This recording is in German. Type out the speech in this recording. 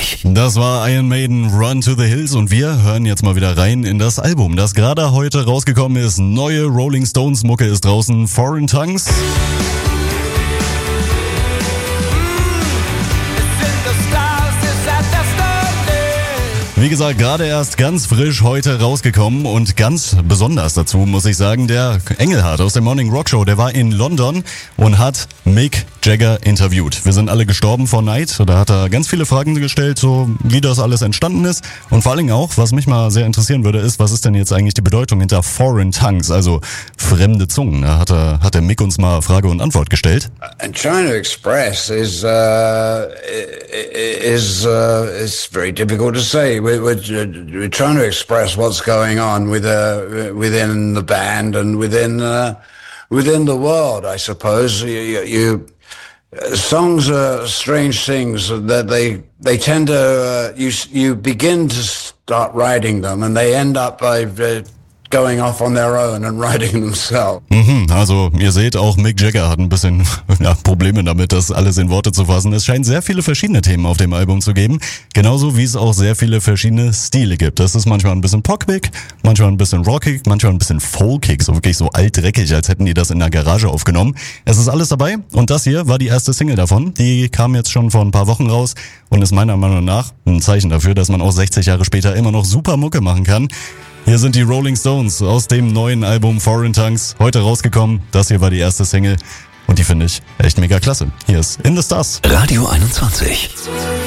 Das war Iron Maiden, Run to the Hills, und wir hören jetzt mal wieder rein in das Album, das gerade heute rausgekommen ist. Neue Rolling Stones Mucke ist draußen, Foreign Tongues. Wie gesagt, gerade erst ganz frisch heute rausgekommen, und ganz besonders dazu muss ich sagen, der Engelhardt aus der Morning Rock Show, der war in London und hat Mick Jagger interviewt. Wir sind alle gestorben vor Neid. Da hat er ganz viele Fragen gestellt, so wie das alles entstanden ist, und vor allen Dingen auch, was mich mal sehr interessieren würde, ist, was ist denn jetzt eigentlich die Bedeutung hinter Foreign Tongues, also fremde Zungen. Da hat der Mick uns mal Frage und Antwort gestellt. And trying to express is very difficult to say. We're trying to express what's going on within the band and within the world, I suppose. Songs are strange things that they tend to you begin to start writing them and they end up by going off on their own and writing themselves. Also ihr seht, auch Mick Jagger hat ein bisschen Probleme damit, das alles in Worte zu fassen. Es scheint sehr viele verschiedene Themen auf dem Album zu geben, genauso wie es auch sehr viele verschiedene Stile gibt. Das ist manchmal ein bisschen poppig, manchmal ein bisschen rockig, manchmal ein bisschen folkig, so wirklich so altdreckig, als hätten die das in der Garage aufgenommen. Es ist alles dabei, und das hier war die erste Single davon. Die kam jetzt schon vor ein paar Wochen raus und ist meiner Meinung nach ein Zeichen dafür, dass man auch 60 Jahre später immer noch super Mucke machen kann. Hier sind die Rolling Stones aus dem neuen Album Foreign Tongues, heute rausgekommen. Das hier war die erste Single und die finde ich echt mega klasse. Hier ist In the Stars. Radio 21.